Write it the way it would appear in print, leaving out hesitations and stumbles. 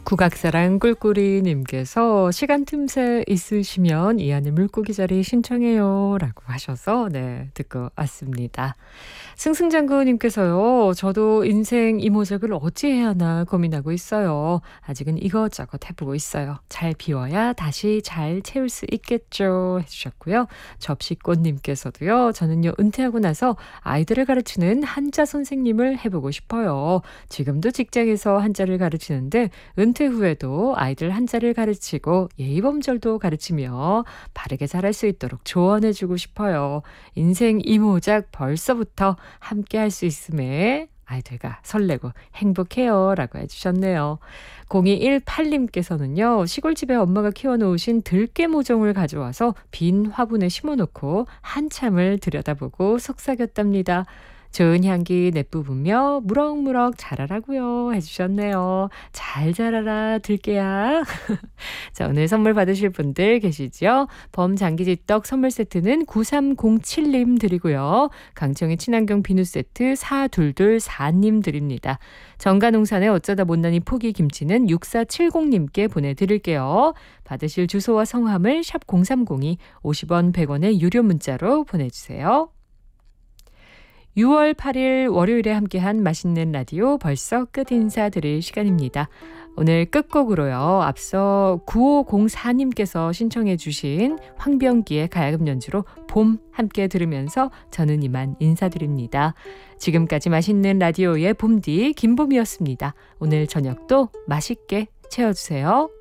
국악사랑 꿀꿀이님께서 시간 틈새 있으시면 이하늘 물고기 자리 신청해요 라고 하셔서 듣고 왔습니다. 승승장구님께서요. 저도 인생 이모작을 어찌 해야 하나 고민하고 있어요. 아직은 이것저것 해보고 있어요. 잘 비워야 다시 잘 채울 수 있겠죠 해주셨고요. 접시꽃님께서도요. 저는요 은퇴하고 나서 아이들을 가르치는 한자 선생님을 해보고 싶어요. 지금도 직장에서 한자를 가르치는데 은퇴 후에도 아이들 한자를 가르치고 예의범절도 가르치며 바르게 잘할 수 있도록 조언해주고 싶어요. 인생 이모작 벌써부터 함께 할 수 있음에 아이들과 설레고 행복해요 라고 해주셨네요. 0218님께서는요. 시골집에 엄마가 키워놓으신 들깨 모종을 가져와서 빈 화분에 심어놓고 한참을 들여다보고 속삭였답니다. 좋은 향기 내뿜으며 무럭무럭 자라라고요 해주셨네요. 잘 자라라 들깨야. 자, 오늘 선물 받으실 분들 계시죠? 범장기지떡 선물 세트는 9307님 드리고요. 강청의 친환경 비누 세트 4224님 드립니다. 정가농산의 어쩌다 못난이 포기 김치는 6470님께 보내드릴게요. 받으실 주소와 성함을 샵 0302 50원 100원의 유료 문자로 보내주세요. 6월 8일 월요일에 함께한 맛있는 라디오 벌써 끝 인사드릴 시간입니다. 오늘 끝곡으로요. 앞서 9504님께서 신청해 주신 황병기의 가야금 연주로 봄 함께 들으면서 저는 이만 인사드립니다. 지금까지 맛있는 라디오의 봄디 김봄이었습니다. 오늘 저녁도 맛있게 채워주세요.